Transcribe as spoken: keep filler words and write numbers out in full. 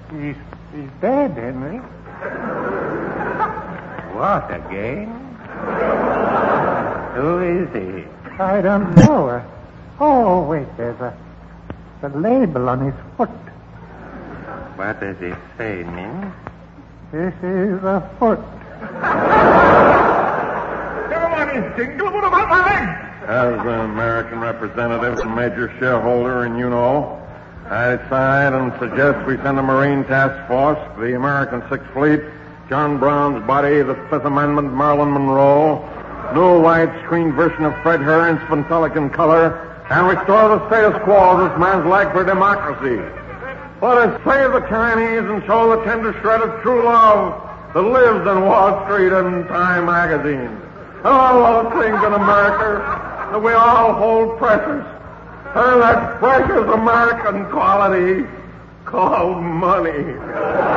He's, he's dead, Henry. What, again? Who is he? I don't know. Uh, oh, wait, there's a, a label on his foot. What does it say, Min? This is a foot. Never mind his jingle. What about my legs? As an American representative and major shareholder in U N O, I decide and suggest we send a Marine task force to the American Sixth Fleet, John Brown's body, the Fifth Amendment, Marilyn Monroe, new widescreen version of Fred Herring's Pantelican color, and restore the status quo of this man's like for democracy. Let us save the Chinese and show the tender shred of true love that lives in Wall Street and Time magazine. And all those things in America that we all hold precious. And that precious American quality called money.